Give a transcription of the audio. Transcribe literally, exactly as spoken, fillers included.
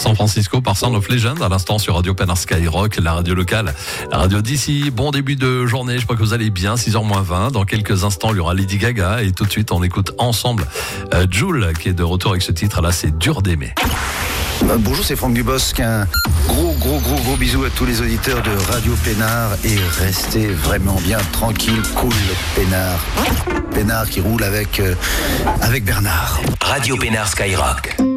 San Francisco par Sound of Legend, à l'instant sur Radio Pénard Skyrock, la radio locale, la radio d'ici. Bon début de journée, je crois que vous allez bien, six heures moins vingt. Dans quelques instants, il y aura Lady Gaga et tout de suite, on écoute ensemble euh, Jul qui est de retour avec ce titre. Là, c'est dur d'aimer. Euh, bonjour, c'est Franck Dubosc. Un gros, gros, gros, gros bisou à tous les auditeurs de Radio Pénard et restez vraiment bien tranquille, cool, Pénard. Pénard qui roule avec, euh, avec Bernard. Radio Pénard Skyrock.